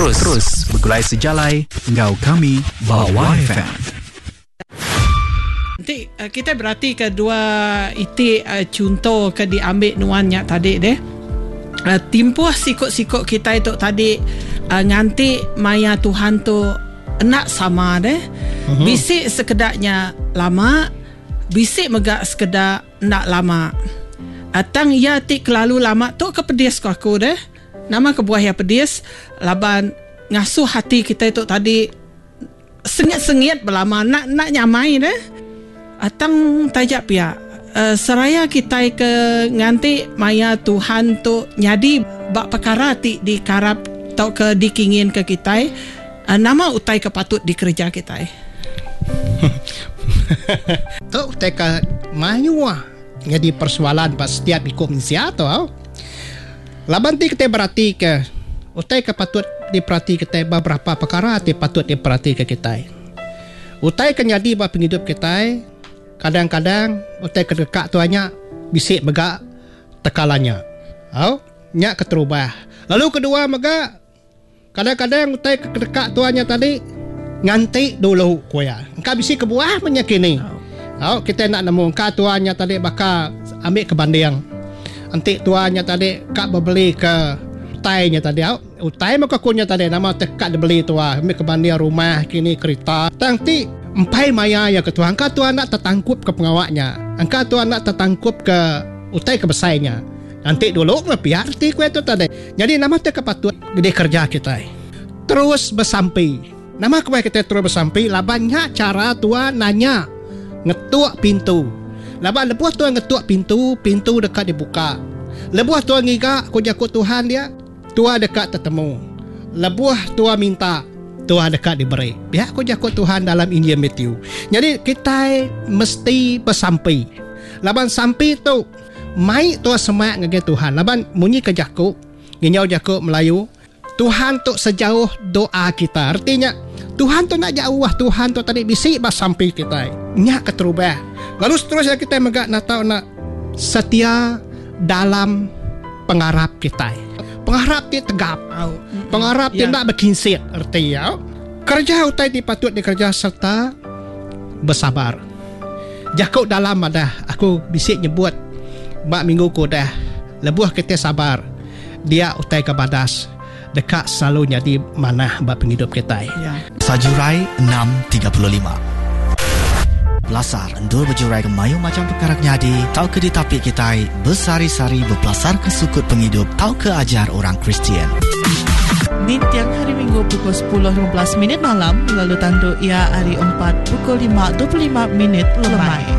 Terus bergulai sejalai, ngau kami Bawa FM. Nanti kita berarti kedua itu contoh ke diambil nuannya tadi deh. Timpuh sikut-sikut kita itu tadi nganti maya Tuhan tu nak sama deh. Bisik sekedarnya lama, bisik megak sekedar nak lama. Atang ia tik kelalu lama tu kepedis aku deh. Nama kebuah yang pedis laban ngasuh hati kita itu tadi sengit-sengit berlama nak nyamai deh. Atang tajak pia seraya kita ke nganti maya Tuhan tu nyadi bak perkara ti dikarap tau ke dikingin ke kita nama utai kepatut dikerja kita. Tu utai ke mayuah ngadi persoalan pas setiap ikut misia tu. Laban ti kita berarti ke utai kepatut diperhati kita beberapa perkara ti patut diperhati ke kita. Utai ke nyadi bak penghidup kita. Kadang-kadang utai kedekak tuanya bisik megak tekalannya. Nyak keterubah. Lalu kedua megak kadang-kadang utai kedekak tuanya tadi nganti dulu kuya. Engkau bisik kebuah menyakini. Kita nak nemu engkau tuanya tadi bakal ambil ke banding. Nanti tuanya tadi kak berbeli ke utainya tadi. Utai maka kunya tadi nama tekak dibeli tua ambil ke banding rumah kini kereta. Nanti empai maya ya ke Tuhan. Engkau Tuhan nak tertangkup ke pengawaknya. Engkau Tuhan nak tertangkup ke utai ke besarnya. Nanti dulu biar ti kue tu tadi. Jadi nama tu kepatut gede kerja kita. Terus bersampai. Nama kue kita terus bersampai. Labannya cara Tuhan nanya ngetuk pintu. Laban lebuh Tuhan ngetuk pintu, pintu dekat dibuka. Lebuh Tuhan ngigak ku jakut Tuhan dia, Tuhan dekat tertemu. Lebuh Tuhan minta, Tuhan dekat diberi. Biar aku jakut Tuhan dalam Injil Matthew. Jadi kita mesti bersampai. Laban sampai tu mai Tuhan semak ngege Tuhan. Laban munyi ke jakut, nginyau jakut Melayu. Tuhan tu sejauh doa kita. Artinya Tuhan tu nak jauh, Tuhan tu tadi bisik bersampai kita. Nyak keterubah. Lalu seterusnya kita megak nak tahu nak setia dalam pengharap kita. Pengharap dia tegap. Pengharap dia nak berkinsit. Artinya kerja utai dipatut dikerja serta bersabar. Jakut dalam ada aku bisik nyebut bak minggu ku dah lebuh kita sabar. Dia utai ke badas dekat selalunya di mana bak penghidup kita. Sajurai 635. Belasar endul berjurai ke mayu macam perkara nyadi. Tau ke ditapik kita bersari-sari berpelasar ke sukut penghidup. Tau ke ajar orang Kristian. Di tiang hari Minggu pukul 10.15 malam. Lalu tanduk ia hari 4 pukul 5.25 lemai.